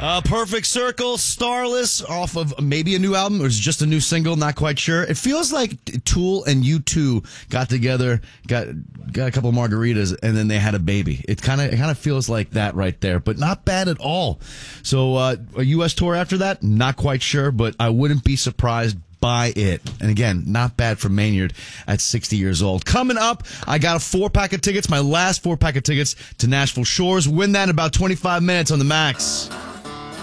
Perfect Circle, Starless, off of maybe a new album, or is it just a new single? Not quite sure. It feels like Tool and U2 got together, got a couple of margaritas, and then they had a baby. It kind of feels like that right there, but not bad at all. So a U.S. tour after that, not quite sure, but I wouldn't be surprised by it. And again, not bad for Maynard at 60 years old. Coming up, I got a 4-pack of tickets, my last 4-pack of tickets to Nashville Shores. Win that in about 25 minutes on the Max.